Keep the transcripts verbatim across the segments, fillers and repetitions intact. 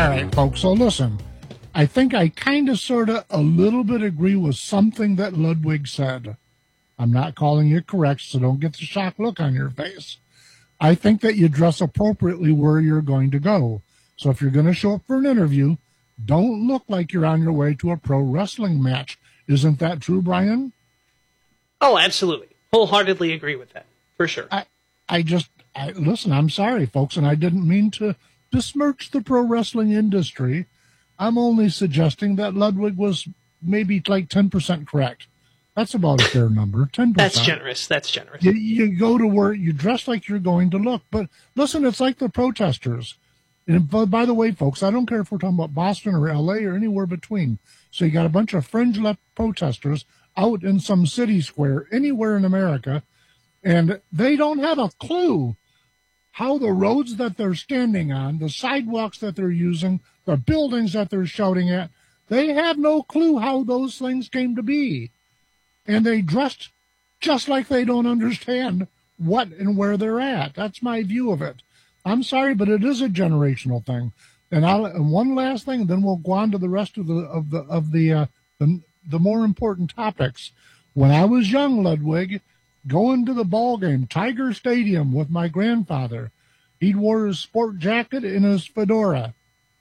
right, folks, so listen. I think I kind of, sort of, a little bit agree with something that Ludwig said. I'm not calling you correct, so don't get the shocked look on your face. I think that you dress appropriately where you're going to go. So if you're going to show up for an interview, don't look like you're on your way to a pro wrestling match. Isn't that true, Brian? Oh, absolutely. Wholeheartedly agree with that, for sure. I, I just, I, listen, I'm sorry, folks, and I didn't mean to besmirch the pro wrestling industry. I'm only suggesting that Ludwig was maybe like ten percent correct. That's about a fair number, ten percent. That's generous. That's generous. You, you go to where you dress like you're going to look. But listen, it's like the protesters. And by the way, folks, I don't care if we're talking about Boston or L A or anywhere between. So you got a bunch of fringe left protesters out in some city square, anywhere in America, and they don't have a clue how the roads that they're standing on, the sidewalks that they're using, the buildings that they're shouting at, they have no clue how those things came to be. And they dressed just like they don't understand what and where they're at. That's my view of it. I'm sorry, but it is a generational thing. And, I'll, and one last thing, and then we'll go on to the rest of the of the of the, uh, the the more important topics. When I was young, Ludwig, going to the ball game, Tiger Stadium, with my grandfather, he'd wore his sport jacket and his fedora.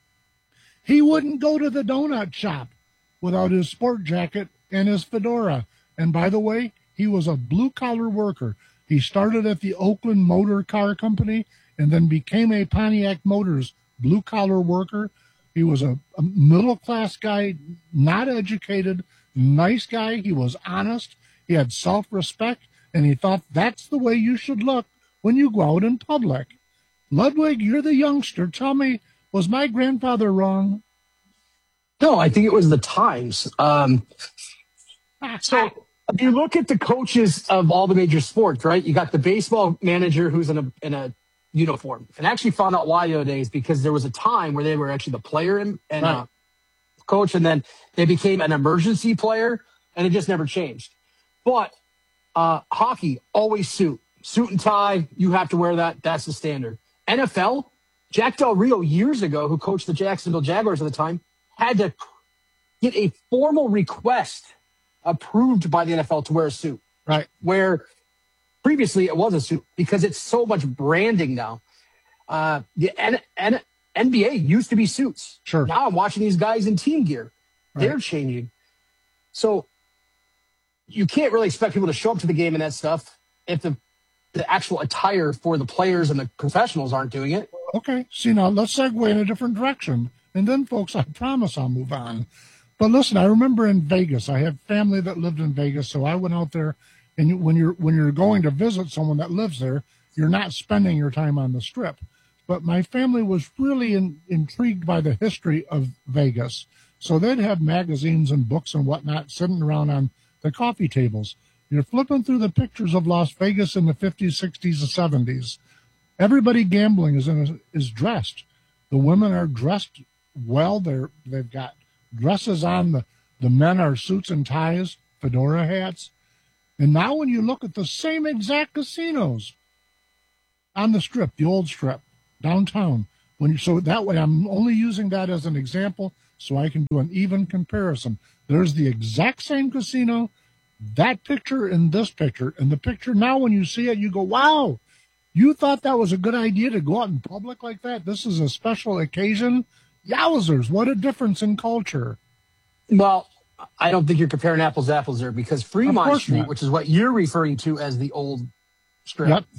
He wouldn't go to the donut shop without his sport jacket and his fedora. And by the way, he was a blue-collar worker. He started at the Oakland Motor Car Company and then became a Pontiac Motors blue-collar worker. He was a, a middle-class guy, not educated, nice guy. He was honest. He had self-respect, and he thought that's the way you should look when you go out in public. Ludwig, you're the youngster. Tell me, was my grandfather wrong? No, I think it was the times. Um, so if you look at the coaches of all the major sports, right? You got the baseball manager who's in a in a uniform. And I actually found out why the other day is because there was a time where they were actually the player and, and right. uh, coach, and then they became an emergency player, and it just never changed. But uh, hockey, always suit. Suit and tie, you have to wear that. That's the standard. N F L, Jack Del Rio years ago, who coached the Jacksonville Jaguars at the time, had to get a formal request approved by the N F L to wear a suit. Right. Where previously it was a suit because it's so much branding now. Uh, the N- N- N B A used to be suits. Sure. Now I'm watching these guys in team gear. They're right. changing. So you can't really expect people to show up to the game in that stuff if the the actual attire for the players and the professionals aren't doing it. Okay. See, now let's segue in a different direction. And then, folks, I promise I'll move on. But listen, I remember in Vegas, I had family that lived in Vegas, so I went out there. And when you're when you're going to visit someone that lives there, you're not spending your time on the Strip. But my family was really in, intrigued by the history of Vegas. So they'd have magazines and books and whatnot sitting around on the coffee tables. You're flipping through the pictures of Las Vegas in the fifties, sixties, and seventies. Everybody gambling is in a, is dressed. The women are dressed well. They're they've got dresses on. The the men are suits and ties, fedora hats. And now when you look at the same exact casinos on the Strip, the old Strip, downtown, when you, so that way I'm only using that as an example so I can do an even comparison. There's the exact same casino, that picture and this picture, and the picture now when you see it, you go, wow, you thought that was a good idea to go out in public like that? This is a special occasion? Yowzers, what a difference in culture. Well, I don't think you're comparing apples to apples there because Fremont Street, not. which is what you're referring to as the old Strip, yep.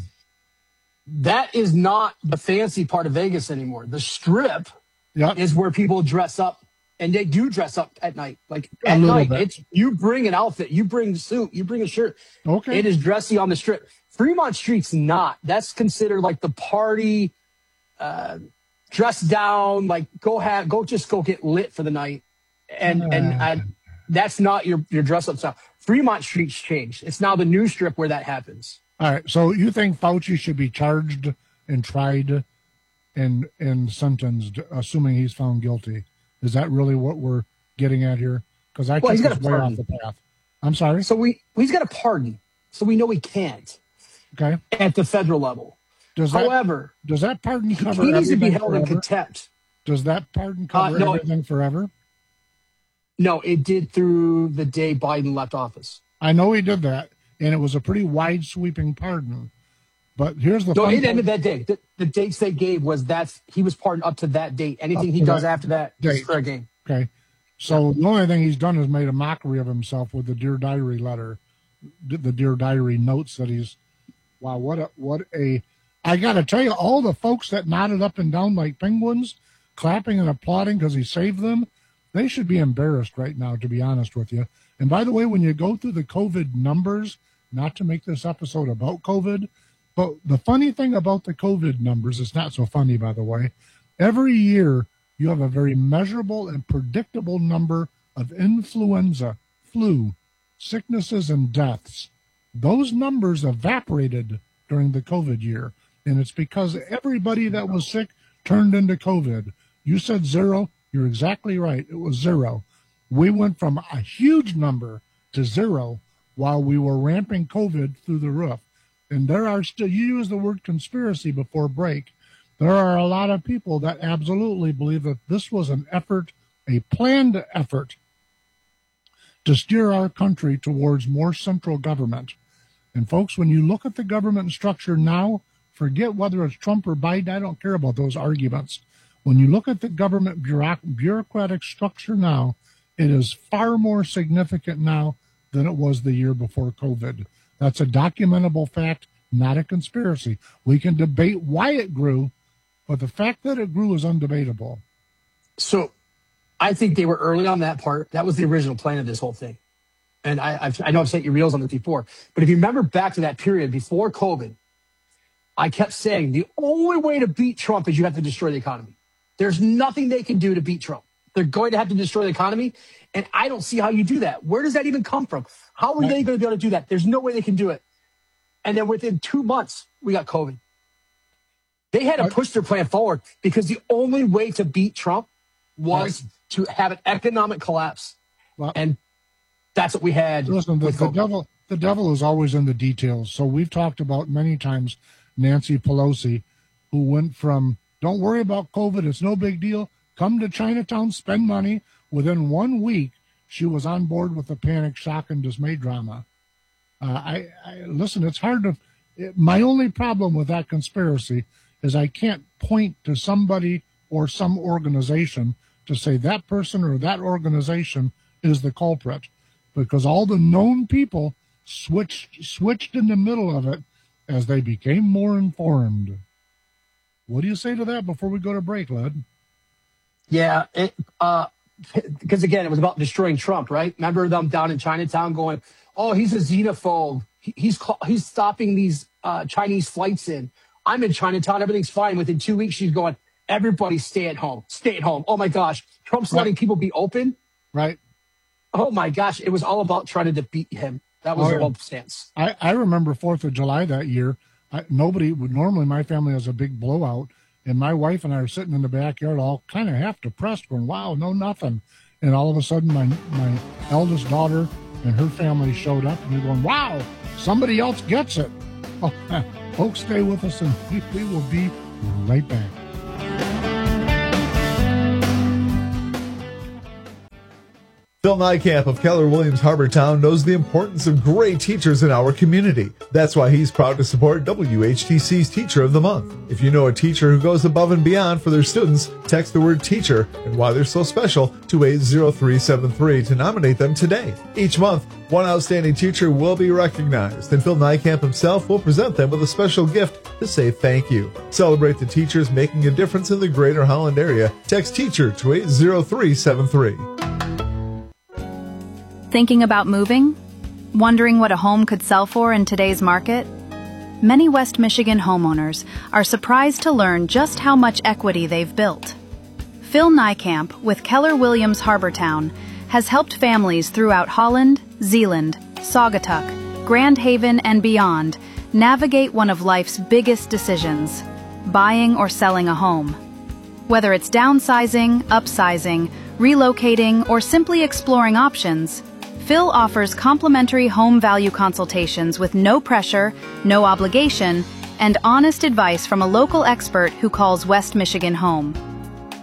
that is not the fancy part of Vegas anymore. The Strip yep. is where people dress up, and they do dress up at night. Like at night, bit. it's you bring an outfit, you bring a suit, you bring a shirt. Okay. It is dressy on the Strip. Fremont Street's not. That's considered like the party, uh, dress down, like go have, go just go get lit for the night. And, uh. and I, that's not your, your dress up style. Fremont Street's changed. It's now the new Strip where that happens. All right. So you think Fauci should be charged and tried and, and sentenced, assuming he's found guilty? Is that really what we're getting at here? Because I well, think he's got it's a way pardon. off the path. I'm sorry? So we, he's got a pardon. So we know he can't. Okay. At the federal level. Does that, However, does that pardon cover he needs to be everything held forever? in contempt. Does that pardon cover Uh, no, everything forever? No, it did through the day Biden left office. I know he did that, and it was a pretty wide sweeping pardon. But here's the No, fun it part. ended that day. The, the dates they gave was that's he was pardoned up to that date. Anything he does that after that date. is fair game. Okay. So the only thing he's done is made a mockery of himself with the Dear Diary letter, the Dear Diary notes that he's, wow, what a, what a, I got to tell you, all the folks that nodded up and down like penguins, clapping and applauding because he saved them, they should be embarrassed right now, to be honest with you. And by the way, when you go through the COVID numbers, not to make this episode about COVID, but the funny thing about the COVID numbers, it's not so funny, by the way, every year you have a very measurable and predictable number of influenza, flu, sicknesses, and deaths. Those numbers evaporated during the COVID year, and it's because everybody that was sick turned into COVID. You said zero. You're exactly right. It was zero. We went from a huge number to zero while we were ramping COVID through the roof. And there are still, you used the word conspiracy before break. There are a lot of people that absolutely believe that this was an effort, a planned effort to steer our country towards more central government. And folks, when you look at the government structure now, forget whether it's Trump or Biden. I don't care about those arguments. When you look at the government bureauc- bureaucratic structure now, it is far more significant now than it was the year before COVID. That's a documentable fact, not a conspiracy. We can debate why it grew, but the fact that it grew is undebatable. So I think they were early on that part. That was the original plan of this whole thing. And I, I've, I know I've sent you reels on this before, but if you remember back to that period before COVID, I kept saying the only way to beat Trump is you have to destroy the economy. There's nothing they can do to beat Trump. They're going to have to destroy the economy. And I don't see how you do that. Where does that even come from? How are they going to be able to do that? There's no way they can do it. And then within two months, we got COVID. They had to push their plan forward because the only way to beat Trump was right. to have an economic collapse. Well, and that's what we had. Listen, the, with the devil, the devil is always in the details. So we've talked about many times Nancy Pelosi, who went from, don't worry about COVID, it's no big deal. Come to Chinatown, spend money. Within one week, she was on board with the panic, shock, and dismay drama. Uh, I, I listen, it's hard to, it, my only problem with that conspiracy is I can't point to somebody or some organization to say that person or that organization is the culprit, because all the known people switched switched in the middle of it as they became more informed. What do you say to that before we go to break, Led? Yeah, it, uh, because again, it was about destroying Trump, right? Remember them down in Chinatown going, "Oh, he's a xenophobe. He, he's call, he's stopping these uh, Chinese flights in. I'm in Chinatown. Everything's fine." Within two weeks, she's going, "Everybody stay at home. Stay at home." Oh my gosh, Trump's right. letting people be open. Right. Oh my gosh, it was all about trying to defeat him. That was oh, the whole stance. I, I remember Fourth of July that year. I, nobody would normally. My family has a big blowout, and my wife and I are sitting in the backyard, all kind of half depressed, going, "Wow, no nothing." And all of a sudden, my my eldest daughter and her family showed up, and you're going, "Wow, somebody else gets it." Oh, folks, stay with us, and we, we will be right back. Phil Niekamp of Keller Williams Harbortown knows the importance of great teachers in our community. That's why he's proud to support W H T C's Teacher of the Month. If you know a teacher who goes above and beyond for their students, text the word teacher and why they're so special to eight zero three seven three to nominate them today. Each month, one outstanding teacher will be recognized, and Phil Niekamp himself will present them with a special gift to say thank you. Celebrate the teachers making a difference in the greater Holland area. Text teacher to eight zero three seven three. Thinking about moving? Wondering what a home could sell for in today's market? Many West Michigan homeowners are surprised to learn just how much equity they've built. Phil Niekamp with Keller Williams Harbortown has helped families throughout Holland, Zeeland, Saugatuck, Grand Haven, and beyond navigate one of life's biggest decisions, buying or selling a home. Whether it's downsizing, upsizing, relocating, or simply exploring options, Phil offers complimentary home value consultations with no pressure, no obligation, and honest advice from a local expert who calls West Michigan home.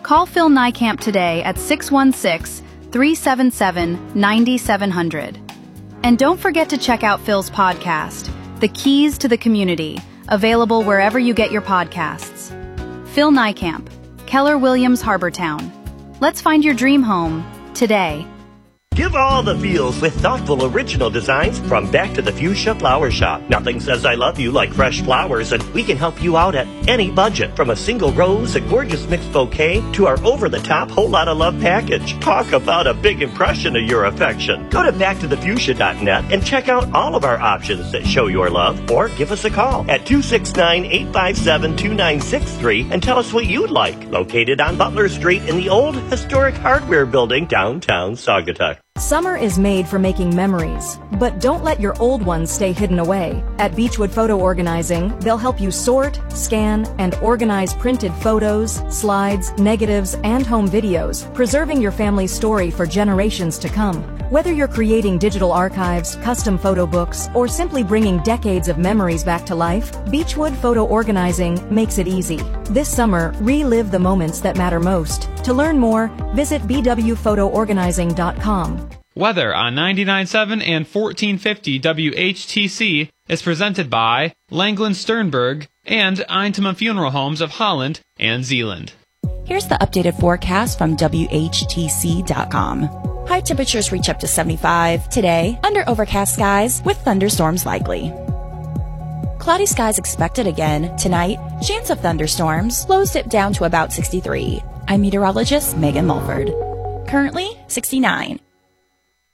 Call Phil Nykamp today at six one six, three seven seven, nine seven zero zero. And don't forget to check out Phil's podcast, The Keys to the Community, available wherever you get your podcasts. Phil Nykamp, Keller Williams Harbortown. Let's find your dream home today. Give all the feels with thoughtful original designs from Back to the Fuchsia Flower Shop. Nothing says I love you like fresh flowers, and we can help you out at any budget. From a single rose, a gorgeous mixed bouquet, to our over-the-top whole lot of love package. Talk about a big impression of your affection. Go to back to the fuchsia dot net and check out all of our options that show your love, or give us a call at two six nine, eight five seven, two nine six three and tell us what you'd like. Located on Butler Street in the old historic hardware building downtown Saugatuck. Summer is made for making memories, but don't let your old ones stay hidden away. At Beechwood Photo Organizing, they'll help you sort, scan, and organize printed photos, slides, negatives, and home videos, preserving your family's story for generations to come. Whether you're creating digital archives, custom photo books, or simply bringing decades of memories back to life, Beechwood Photo Organizing makes it easy. This summer, relive the moments that matter most. To learn more, visit b w photo organizing dot com. Weather on ninety-nine point seven and fourteen fifty W H T C is presented by Langland Sternberg and Eintema Funeral Homes of Holland and Zealand. Here's the updated forecast from W H T C dot com. High temperatures reach up to seventy-five today, under overcast skies with thunderstorms likely. Cloudy skies expected again tonight. Chance of thunderstorms. Lows dip down to about sixty-three. I'm meteorologist Megan Mulford. Currently sixty-nine.